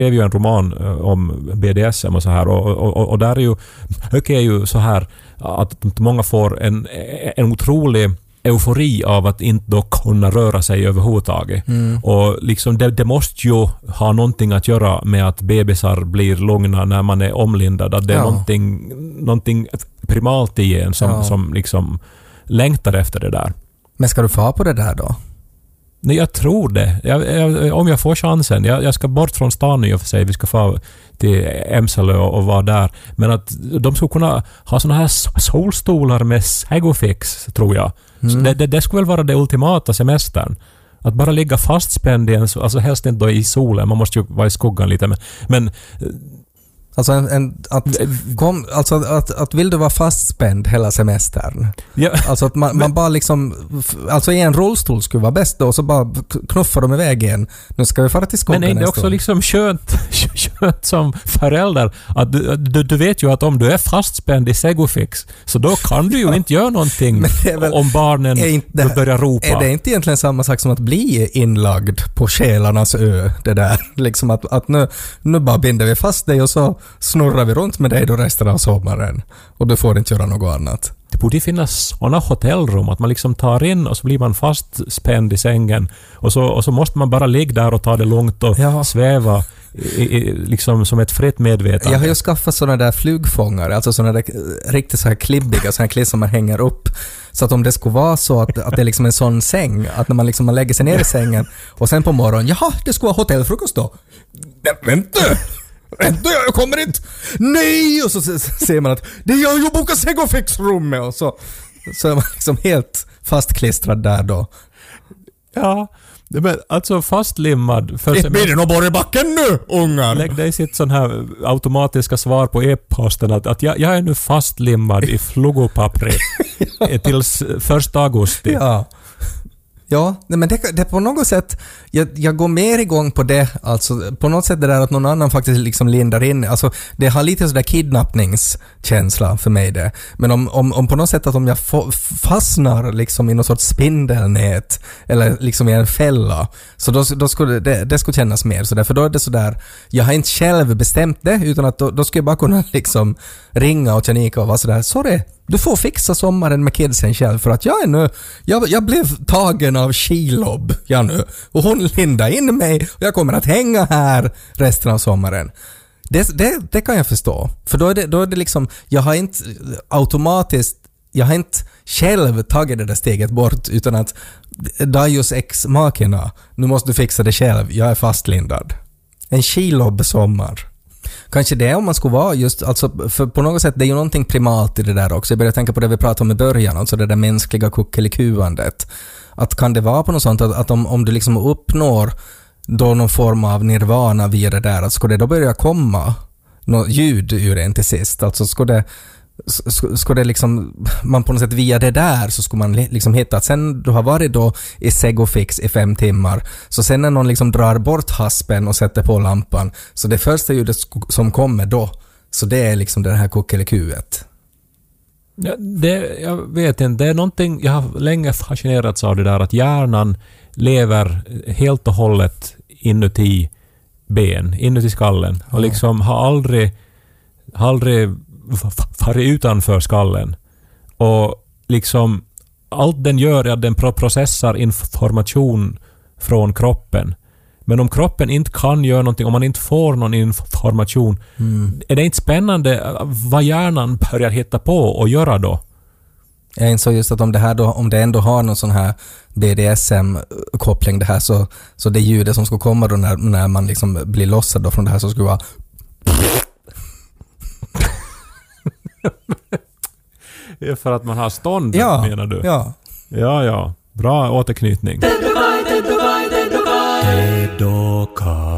skrev ju en roman om BDSM och så här och där är ju mycket är ju så här att många får en otrolig eufori av att inte då kunna röra sig överhuvudtaget. Och liksom det måste ju ha någonting att göra med att bebisar blir lugna när man är omlindad. Att det är någonting primalt i en som liksom längtar efter det där. Men ska du få på det där då? Nej, jag tror det. Om jag får chansen. Jag ska bort från stan nu och för sig. Vi ska få till Emsalö och vara där. Men att de skulle kunna ha såna här solstolar med Segofix, tror jag. Det skulle väl vara det ultimata semestern. Att bara ligga fastspänd i alltså helst inte då i solen. Man måste ju vara i skuggan lite. Men alltså att vill du vara fastspänd hela semestern? Ja. Alltså att man bara liksom, alltså i en rullstol skulle vara bäst då, och så bara knuffar de iväg igen. Nu ska vi fara till skogen. Men är det också liksom skönt som förälder att du vet ju att om du är fastspänd i Segofix, så då kan du ju inte göra någonting om barnen börjar ropa. Är det inte egentligen samma sak som att bli inlagd på själarnas ö, det där? Liksom att nu bara binder vi fast dig och så snurrar vi runt med dig då resten av sommaren. Och du får inte göra något annat. Det borde finnas sådana hotellrum att man liksom tar in och så blir man fast spänd i sängen. Och så måste man bara ligga där och ta det lugnt och sväva liksom som ett fritt medvetande. Jag har ju skaffat sådana där flugfångare, alltså sådana där riktigt så här klibbiga, sådana kliss som man hänger upp. Så att om det skulle vara så att det är liksom en sån säng, att när man lägger sig ner i sängen och sen på morgonen, jaha, det skulle vara hotellfrukost då. Vänta, jag kommer inte. Nej! Och så ser man att det är jag ju bokat Segofix-rummet och så är man liksom helt fastklistrad där då. Ja, men alltså fastlimmad. Blir det nog bara i backen nu, ungar? Lägg dig sitt sån här automatiska svar på e-posten att jag är nu fastlimmad i flugopapri tills 1 augusti. Ja, men det på något sätt, jag går mer igång på det, alltså på något sätt det där att någon annan faktiskt liksom lindar in, alltså det har lite sådär kidnappningskänsla för mig det, men om på något sätt att om jag fastnar liksom i något sorts spindelnät eller liksom i en fälla, så då skulle det skulle kännas mer sådär, för då är det sådär, jag har inte själv bestämt det, utan att då skulle jag bara kunna liksom ringa och Janika och vara sådär, sorry, du får fixa sommaren med kidsen själv, för att jag blev tagen av Shelob nu, och hon lindade in mig och jag kommer att hänga här resten av sommaren. Det kan jag förstå, för då är det liksom, jag har inte själv tagit det där steget bort, utan att Deus ex machina, nu måste du fixa det själv, jag är fastlindad. En Shelob-sommar. Kanske det om man skulle vara just, alltså, för på något sätt det är ju någonting primalt i det där också. Jag börjar tänka på det vi pratade om i början, alltså det där mänskliga kuckelikuandet. Att kan det vara på något sånt att om du liksom uppnår då någon form av nirvana via det där, att ska det då börja komma något ljud ur en till sist, alltså ska det liksom, man på något sätt via det där så ska man liksom hitta att sen du har varit då i Segofix i 5 timmar, så sen när någon liksom drar bort haspen och sätter på lampan, så det första ljudet som kommer då, så det är liksom det här kuckelikuet. Ja, jag vet inte, det är någonting, jag har länge fascinerats av det där att hjärnan lever helt och hållet inuti skallen och liksom har aldrig farit utanför skallen, och liksom allt den gör är att den processar information från kroppen, men om kroppen inte kan göra någonting, om man inte får någon information, är det inte spännande vad hjärnan börjar hitta på och göra då? Jag insåg just att om det ändå har någon sån här BDSM-koppling det här, så det ljudet som ska komma då när man liksom blir lossad då från det här, så skulle vara det är för att man har stånd, menar du? Ja. Bra återknytning.